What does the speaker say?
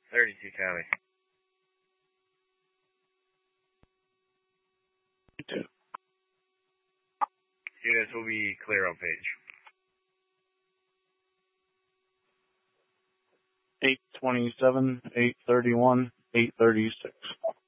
32 County. Units will be clear on page. 827, 831, 836.